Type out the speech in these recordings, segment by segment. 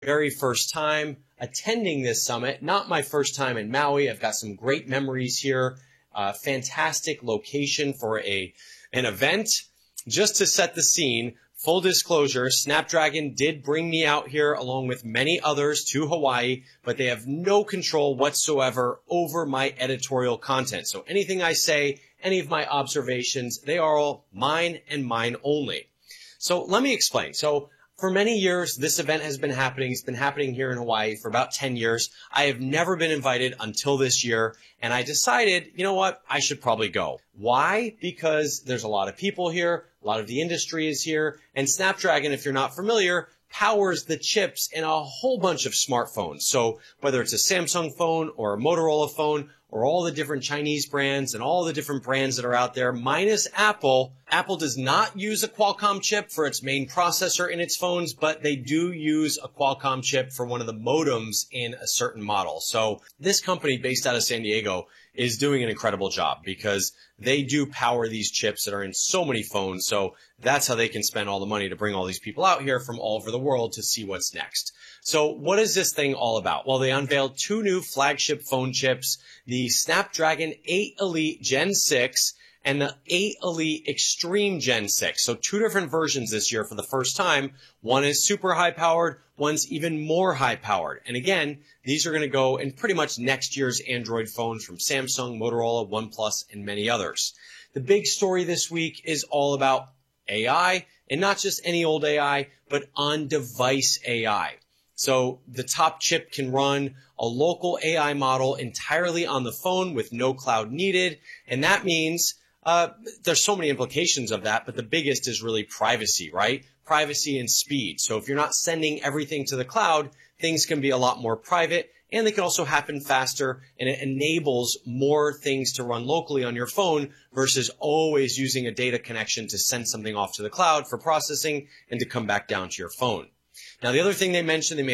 Very first time attending this summit, not my first time in Maui. I've got some great memories here. Fantastic location for an event. Just to set the scene, full disclosure, Snapdragon did bring me out here along with many others to Hawaii, but they have no control whatsoever over my editorial content. So anything I say, any of my observations, they are all mine and mine only. So let me explain. So for many years, this event has been happening. It's been happening here in Hawaii for about 10 years. I have never been invited until this year, and I decided, you know what, I should probably go. Why? Because there's a lot of people here, a lot of the industry is here, and Snapdragon, if you're not familiar, powers the chips in a whole bunch of smartphones. So whether it's a Samsung phone or a Motorola phone, or all the different Chinese brands and all the different brands that are out there, minus Apple. Apple does not use a Qualcomm chip for its main processor in its phones, but they do use a Qualcomm chip for one of the modems in a certain model. So this company based out of San Diego is doing an incredible job because they do power these chips that are in so many phones. So that's how they can spend all the money to bring all these people out here from all over the world to see what's next. So what is this thing all about? Well, they unveiled two new flagship phone chips, the Snapdragon 8 Elite Gen 6 and the 8 Elite Extreme Gen 6. So two different versions this year for the first time. One is super high powered, one's even more high powered. And again, these are going to go in pretty much next year's Android phones from Samsung, Motorola, OnePlus, and many others. The big story this week is all about AI, and not just any old AI, but on-device AI. So the top chip can run a local AI model entirely on the phone with no cloud needed. And that means there's so many implications of that, but the biggest is really privacy, right? Privacy and speed. So if you're not sending everything to the cloud, things can be a lot more private, and they can also happen faster, and it enables more things to run locally on your phone versus always using a data connection to send something off to the cloud for processing and to come back down to your phone. Now, the other thing they mentioned, they made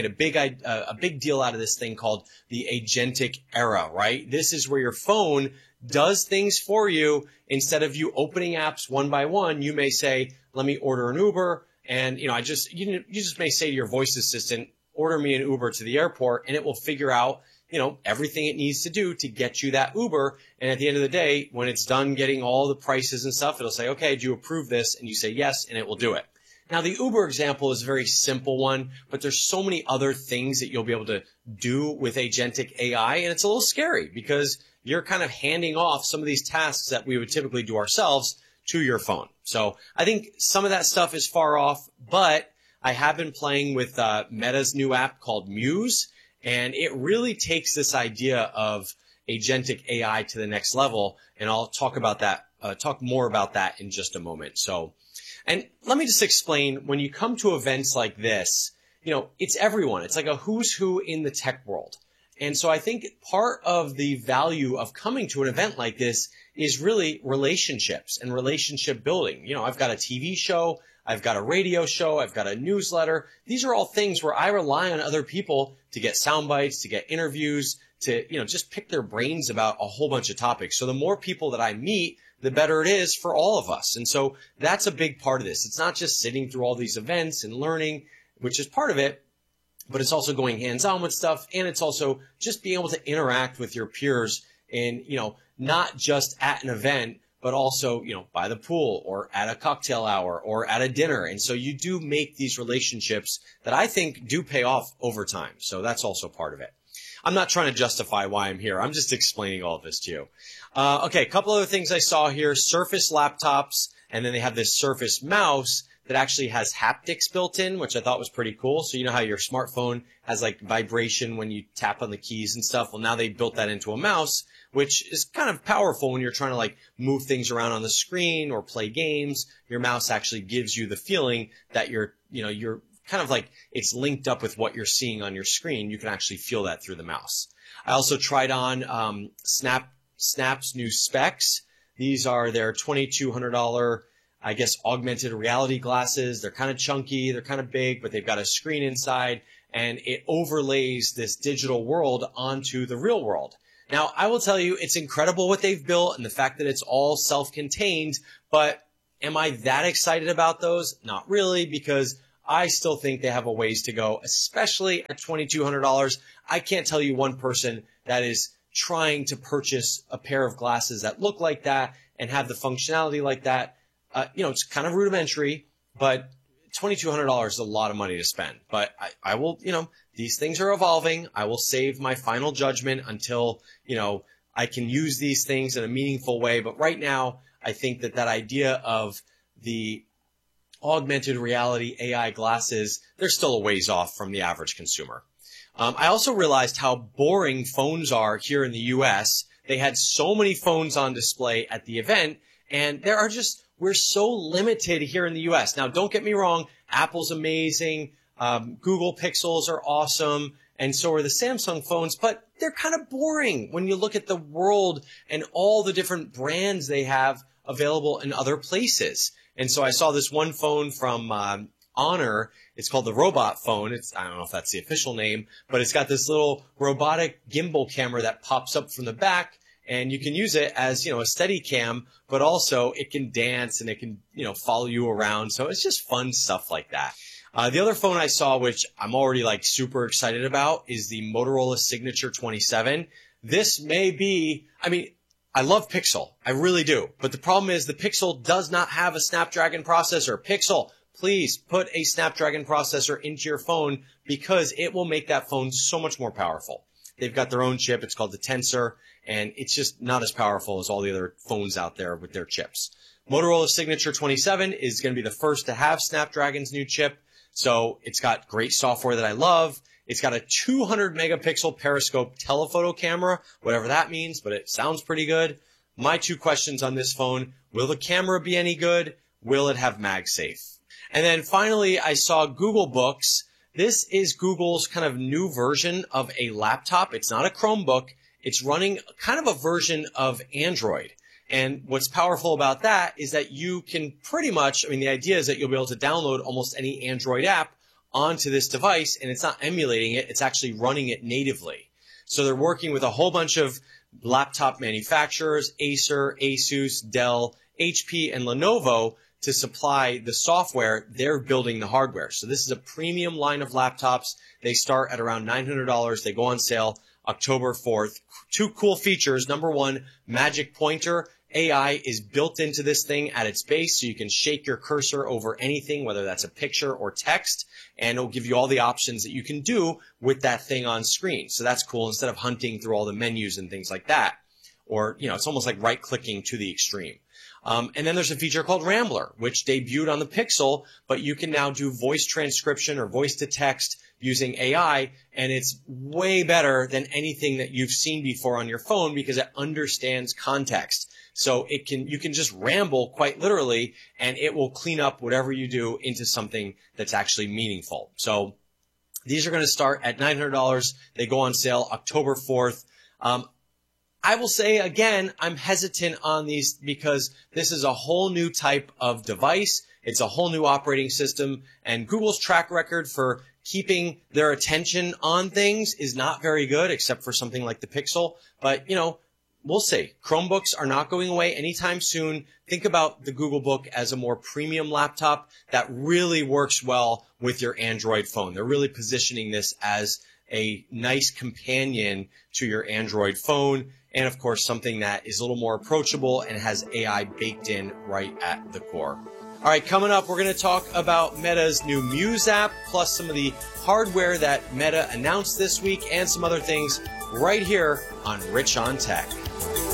a big deal out of this thing called the agentic era, right? This is where your phone does things for you. Instead of you opening apps one by one, you may say, let me order an Uber. And, you just may say to your voice assistant, order me an Uber to the airport, and it will figure out, everything it needs to do to get you that Uber. And at the end of the day, when it's done getting all the prices and stuff, it'll say, okay, do you approve this? And you say yes, and it will do it. Now, the Uber example is a very simple one, but there's so many other things that you'll be able to do with agentic AI, and it's a little scary because you're kind of handing off some of these tasks that we would typically do ourselves to your phone. So I think some of that stuff is far off, but I have been playing with Meta's new app called Muse, and it really takes this idea of agentic AI to the next level, and I'll talk more about that in just a moment. And let me just explain, when you come to events like this, it's everyone. It's like a who's who in the tech world. And so I think part of the value of coming to an event like this is really relationships and relationship building. I've got a TV show, I've got a radio show, I've got a newsletter. These are all things where I rely on other people to get sound bites, to get interviews, to, just pick their brains about a whole bunch of topics. So the more people that I meet, the better it is for all of us. And so that's a big part of this. It's not just sitting through all these events and learning, which is part of it, but it's also going hands-on with stuff, and it's also just being able to interact with your peers and, not just at an event, but also, by the pool or at a cocktail hour or at a dinner. And so you do make these relationships that I think do pay off over time. So that's also part of it. I'm not trying to justify why I'm here. I'm just explaining all of this to you. Okay, a couple other things I saw here. Surface laptops, and then they have this Surface mouse that actually has haptics built in, which I thought was pretty cool. So you know how your smartphone has like vibration when you tap on the keys and stuff? Well, now they built that into a mouse, which is kind of powerful when you're trying to like move things around on the screen or play games. Your mouse actually gives you the feeling that you're kind of like it's linked up with what you're seeing on your screen. You can actually feel that through the mouse. I also tried on Snap's new specs. These are their $2,200, I guess, augmented reality glasses. They're kind of chunky, they're kind of big, but they've got a screen inside, and it overlays this digital world onto the real world. Now, I will tell you, it's incredible what they've built and the fact that it's all self-contained, but am I that excited about those? Not really, because I still think they have a ways to go, especially at $2,200. I can't tell you one person that is trying to purchase a pair of glasses that look like that and have the functionality like that. It's kind of rudimentary, but $2,200 is a lot of money to spend. But I will, these things are evolving. I will save my final judgment until, I can use these things in a meaningful way. But right now, I think that idea of the augmented reality AI glasses, they're still a ways off from the average consumer. I also realized how boring phones are here in the US. They had so many phones on display at the event, and we're so limited here in the US. Now, don't get me wrong, Apple's amazing, Google Pixels are awesome, and so are the Samsung phones, but they're kind of boring when you look at the world and all the different brands they have available in other places. And so I saw this one phone from Honor. It's called the Robot phone. I don't know if that's the official name, but it's got this little robotic gimbal camera that pops up from the back, and you can use it as, a steady cam, but also it can dance and it can, follow you around. So it's just fun stuff like that. The other phone I saw, which I'm already super excited about, is the Motorola Signature 27. This may be, I love Pixel. I really do. But the problem is the Pixel does not have a Snapdragon processor. Pixel, please put a Snapdragon processor into your phone because it will make that phone so much more powerful. They've got their own chip. It's called the Tensor, and it's just not as powerful as all the other phones out there with their chips. Motorola Signature 27 is going to be the first to have Snapdragon's new chip. So it's got great software that I love. It's got a 200 megapixel periscope telephoto camera, whatever that means, but it sounds pretty good. My two questions on this phone: will the camera be any good? Will it have MagSafe? And then finally, I saw Google Books. This is Google's kind of new version of a laptop. It's not a Chromebook. It's running kind of a version of Android. And what's powerful about that is that you can pretty much, the idea is that you'll be able to download almost any Android app onto this device, and it's not emulating it, it's actually running it natively. So they're working with a whole bunch of laptop manufacturers, Acer, Asus, Dell, HP, and Lenovo, to supply the software. They're building the hardware. So this is a premium line of laptops. They start at around $900. They go on sale October 4th. Two cool features. Number one, Magic Pointer. AI is built into this thing at its base, so you can shake your cursor over anything, whether that's a picture or text, and it'll give you all the options that you can do with that thing on screen. So that's cool, instead of hunting through all the menus and things like that. Or, it's almost like right-clicking to the extreme. And then there's a feature called Rambler, which debuted on the Pixel, but you can now do voice transcription or voice to text using AI, and it's way better than anything that you've seen before on your phone because it understands context. So you can just ramble quite literally, and it will clean up whatever you do into something that's actually meaningful. So these are going to start at $900. They go on sale October 4th. I will say again, I'm hesitant on these because this is a whole new type of device. It's a whole new operating system, and Google's track record for keeping their attention on things is not very good, except for something like the Pixel. But, we'll see. Chromebooks are not going away anytime soon. Think about the Google Book as a more premium laptop that really works well with your Android phone. They're really positioning this as a nice companion to your Android phone, and of course something that is a little more approachable and has AI baked in right at the core. All right, coming up, we're going to talk about Meta's new Muse app, plus some of the hardware that Meta announced this week and some other things right here on Rich on Tech.